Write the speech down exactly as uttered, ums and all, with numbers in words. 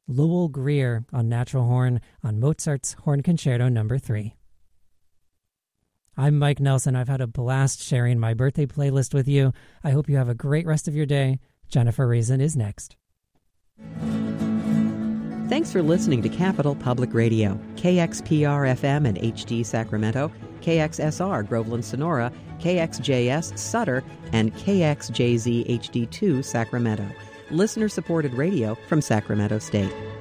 Lowell Greer on natural horn on Mozart's Horn Concerto number three. I'm Mike Nelson. I've had a blast sharing my birthday playlist with you. I hope you have a great rest of your day. Jennifer Reason is next. Thanks for listening to Capital Public Radio, K X P R F M and H D Sacramento, K X S R Groveland Sonora, K X J S Sutter, and K X J Z H D two Sacramento. Listener-supported radio from Sacramento State.